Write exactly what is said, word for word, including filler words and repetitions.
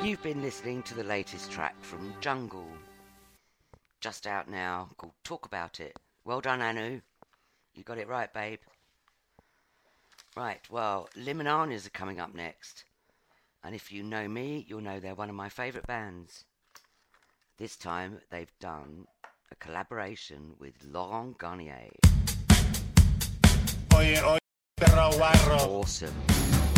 You've been listening to the latest track from Jungle, just out now, called Talk About It. Well done, Anu. You got it right, babe. Right, well, Limonanias are coming up next. And if you know me, you'll know they're one of my favourite bands. This time, they've done a collaboration with Laurent Garnier. Oye, oye, perro guarro. Awesome.